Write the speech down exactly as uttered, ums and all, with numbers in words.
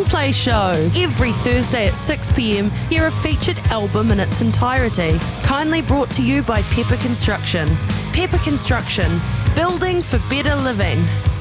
Play Show. Every Thursday at six p m, hear a featured album in its entirety. Kindly brought to you by Pepper Construction. Pepper Construction, building for better living.